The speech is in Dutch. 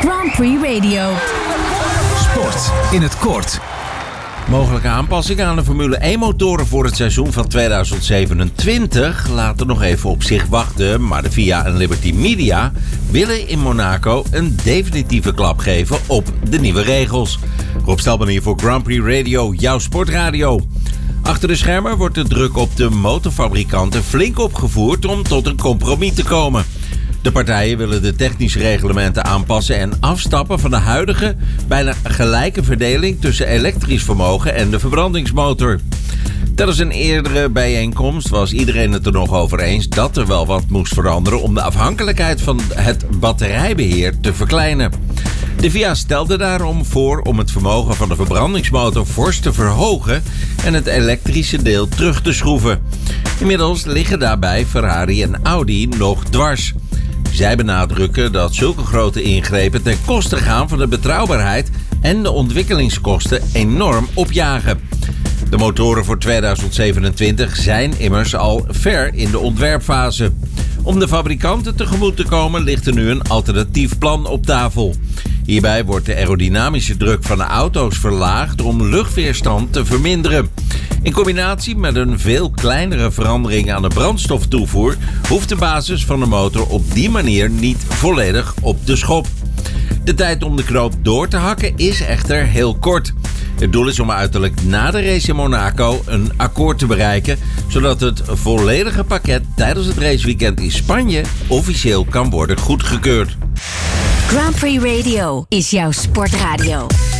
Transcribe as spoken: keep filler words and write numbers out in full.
Grand Prix Radio. Sport in het kort. Mogelijke aanpassingen aan de Formule één motoren voor het seizoen van tweeduizend zevenentwintig laten nog even op zich wachten, maar de V I A en Liberty Media willen in Monaco een definitieve klap geven op de nieuwe regels. Rob Stelman hier voor Grand Prix Radio, jouw sportradio. Achter de schermen wordt de druk op de motorfabrikanten flink opgevoerd om tot een compromis te komen. De partijen willen de technische reglementen aanpassen en afstappen van de huidige bijna gelijke verdeling tussen elektrisch vermogen en de verbrandingsmotor. Tijdens een eerdere bijeenkomst was iedereen het er nog over eens dat er wel wat moest veranderen om de afhankelijkheid van het batterijbeheer te verkleinen. De V I A stelde daarom voor om het vermogen van de verbrandingsmotor fors te verhogen en het elektrische deel terug te schroeven. Inmiddels liggen daarbij Ferrari en Audi nog dwars. Zij benadrukken dat zulke grote ingrepen ten koste gaan van de betrouwbaarheid en de ontwikkelingskosten enorm opjagen. De motoren voor tweeduizend zevenentwintig zijn immers al ver in de ontwerpfase. Om de fabrikanten tegemoet te komen ligt er nu een alternatief plan op tafel. Hierbij wordt de aerodynamische druk van de auto's verlaagd om luchtweerstand te verminderen. In combinatie met een veel kleinere verandering aan de brandstoftoevoer hoeft de basis van de motor op die manier niet volledig op de schop. De tijd om de knoop door te hakken is echter heel kort. Het doel is om uiterlijk na de race in Monaco een akkoord te bereiken, zodat het volledige pakket tijdens het raceweekend in Spanje officieel kan worden goedgekeurd. Grand Prix Radio is jouw sportradio.